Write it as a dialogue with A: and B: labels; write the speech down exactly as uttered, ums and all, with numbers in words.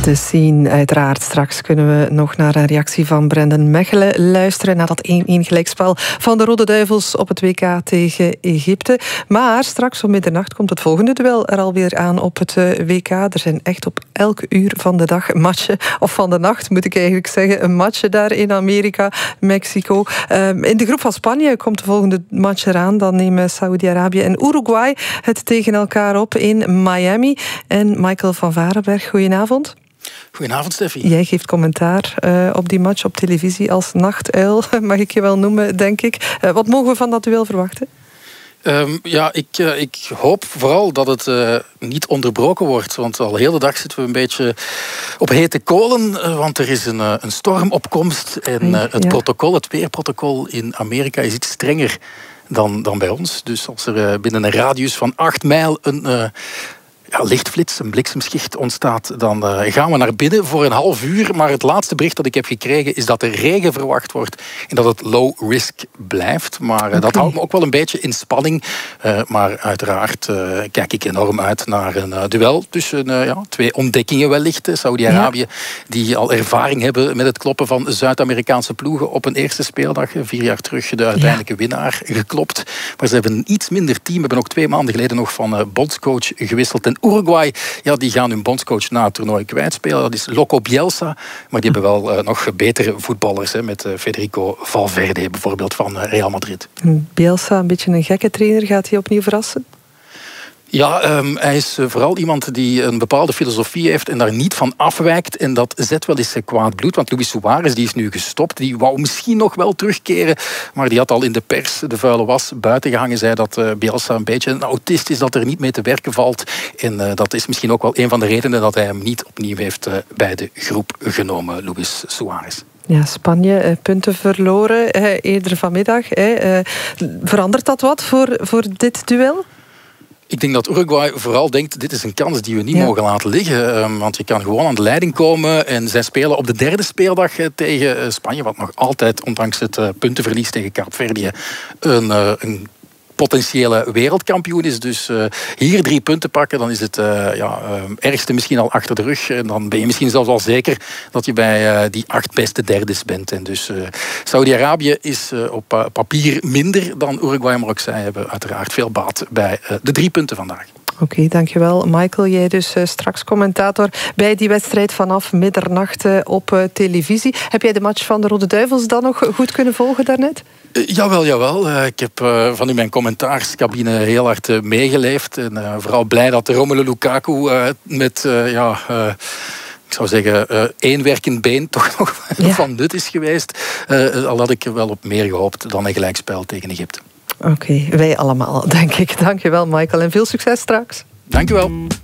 A: De scene, uiteraard. Straks kunnen we nog naar een reactie van Brendan Mechelen luisteren na dat één-één gelijkspel van de Rode Duivels op het W K tegen Egypte. Maar straks om middernacht komt het volgende duel er alweer aan op het W K. Er zijn echt op elk uur van de dag matchen, of van de nacht moet ik eigenlijk zeggen, een match daar in Amerika, Mexico. In de groep van Spanje komt de volgende match eraan. Dan nemen Saudi-Arabië en Uruguay het tegen elkaar op in Miami. En Michael van Varenberg, goedenavond.
B: Goedenavond, Steffi.
A: Jij geeft commentaar uh, op die match op televisie als nachtuil, mag ik je wel noemen, denk ik. Uh, wat mogen we van dat duel verwachten?
B: Um, ja, ik, uh, ik hoop vooral dat het uh, niet onderbroken wordt. Want al heel de dag zitten we een beetje op hete kolen. Uh, want er is een, uh, een stormopkomst. En uh, het ja. protocol, het weerprotocol in Amerika is iets strenger dan, dan bij ons. Dus als er uh, binnen een radius van acht mijl een... Uh, Ja, lichtflits, een bliksemschicht ontstaat, dan uh, gaan we naar binnen voor een half uur. Maar het laatste bericht dat ik heb gekregen is dat er regen verwacht wordt en dat het low risk blijft. Maar uh, okay. dat houdt me ook wel een beetje in spanning. Uh, maar uiteraard uh, kijk ik enorm uit naar een uh, duel tussen uh, ja, twee ontdekkingen wellicht. Saudi-Arabië, ja. die al ervaring hebben met het kloppen van Zuid-Amerikaanse ploegen op een eerste speeldag. Vier jaar terug de uiteindelijke ja. winnaar geklopt. Maar ze hebben een iets minder team. Hebben ook twee maanden geleden nog van uh, bondscoach gewisseld. En Uruguay, ja, die gaan hun bondscoach na het toernooi kwijtspelen. Dat is Loco Bielsa. Maar die hebben wel uh, nog betere voetballers. Hè, met uh, Federico Valverde bijvoorbeeld van uh, Real Madrid.
A: Bielsa, een beetje een gekke trainer. Gaat hij opnieuw verrassen?
B: Ja, um, hij is uh, vooral iemand die een bepaalde filosofie heeft en daar niet van afwijkt. En dat zet wel eens uh, kwaad bloed. Want Luis Suarez die is nu gestopt. Die wou misschien nog wel terugkeren. Maar die had al in de pers de vuile was buiten gehangen. Zei dat uh, Bielsa een beetje een autist is, dat er niet mee te werken valt. En uh, dat is misschien ook wel een van de redenen dat hij hem niet opnieuw heeft uh, bij de groep genomen, Luis Suarez.
A: Ja, Spanje, punten verloren eh, eerder vanmiddag. Eh. Verandert dat wat voor, voor dit duel?
B: Ik denk dat Uruguay vooral denkt, dit is een kans die we niet
A: ja.
B: mogen laten liggen. Um, want je kan gewoon aan de leiding komen. En zij spelen op de derde speeldag uh, tegen uh, Spanje. Wat nog altijd, ondanks het uh, puntenverlies tegen Kaapverdië, een... Uh, een potentiële wereldkampioen is. Dus uh, hier drie punten pakken, dan is het uh, ja, uh, ergste misschien al achter de rug. En dan ben je misschien zelfs al zeker dat je bij uh, die acht beste derdes bent. En dus uh, Saudi-Arabië is uh, op uh, papier minder dan Uruguay, maar ook zij hebben uiteraard veel baat bij uh, de drie punten vandaag.
A: Oké, okay, dankjewel. Michael, jij dus uh, straks commentator bij die wedstrijd vanaf middernacht uh, op uh, televisie. Heb jij de match van de Rode Duivels dan nog goed kunnen volgen daarnet?
B: Uh, jawel, jawel. Uh, ik heb uh, van in mijn commentaarscabine heel hard uh, meegeleefd. En uh, vooral blij dat Romelu Lukaku uh, met... Uh, ja, uh, ik zou zeggen, uh, één werkend been toch nog ja. van nut is geweest. Uh, al had ik er wel op meer gehoopt dan een gelijkspel tegen Egypte.
A: Oké, okay, wij allemaal, denk ik. Dankjewel, Michael. En veel succes straks.
B: Dankjewel.